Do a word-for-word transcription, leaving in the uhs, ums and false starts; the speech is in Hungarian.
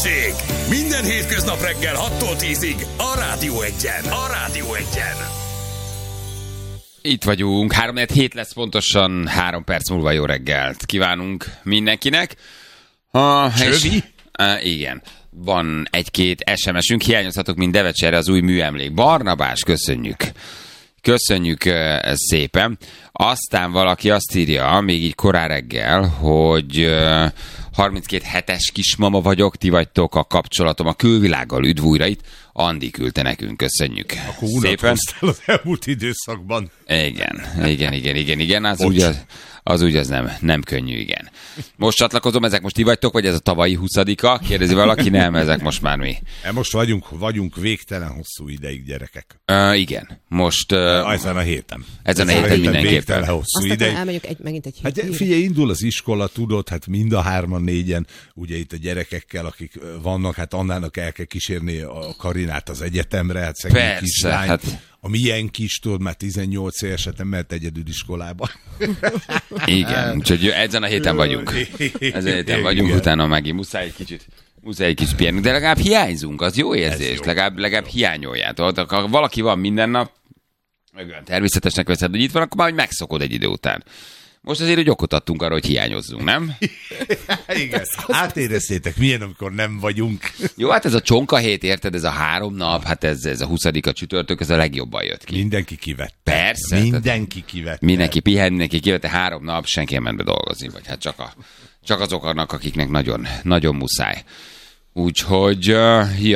Minden hétköznap reggel hattól tízig a Rádió Egyen. A Rádió Egyen. Itt vagyunk, három hét lesz pontosan, három perc múlva jó reggelt kívánunk mindenkinek. Ha, Csövi? Uh, igen. Van egy-két es em esünk, hiányozhatok, mint Devecserre az új műemlék. Barnabás, köszönjük. Köszönjük uh, szépen. Aztán valaki azt írja, még így korán reggel, hogy uh, harminckét hetes kismama vagyok, ti vagytok a kapcsolatom a külvilággal, üdv újra itt. Andi küldte nekünk, köszönjük. Akkor unatkoztál az elmúlt időszakban. Igen, igen, igen, igen, igen. Az úgy az, az, úgy az nem, nem könnyű, igen. Most csatlakozom, ezek most ti vagytok, vagy ez a tavalyi huszadika? Kérdezi valaki, nem, ezek most már mi. Most vagyunk, vagyunk végtelen hosszú ideig, gyerekek. Uh, igen, most... Uh, ezen a héten. Ezen a héten mindenképpen. Végtelen hosszú Aztán ideig. elmegyünk egy, megint egy Hát hírre. figyelj, indul az iskola, tudod, hát mind a hárman, négyen, ugye itt a gyerekekkel, akik vannak, hát Annának el kell kísérni a Karinát az egyetemre, hát szegény Persze, kislány. hát... A milyen kis, tudod, már tizennyolc éveset nem mehet egyedül iskolába. Igen, úgyhogy ezen a héten vagyunk. Ezen a héten vagyunk, igen. Utána megint muszáj egy kicsit, muszáj egy kicsit pihenni. De legalább hiányzunk, az jó érzés, jó. Legalább, legalább hiányoljátok. Ha valaki van minden nap, meg olyan természetesnek veszed, hogy itt van, akkor már megszokod egy idő után. Most azért, hogy okot adtunk arra, hogy hiányozzunk, nem? Igen. Átéreztétek, milyen, amikor nem vagyunk. Jó, hát ez a csonka hét, érted, ez a három nap, hát ez, ez a huszadika csütörtök, ez a legjobban jött ki. Mindenki kivette. Persze. Mindenki kivette. Mindenki pihen, mindenki kivette három nap, senki nem ment be dolgozni, vagy hát csak, a, csak azok annak, akiknek nagyon, nagyon muszáj. Úgyhogy, uh,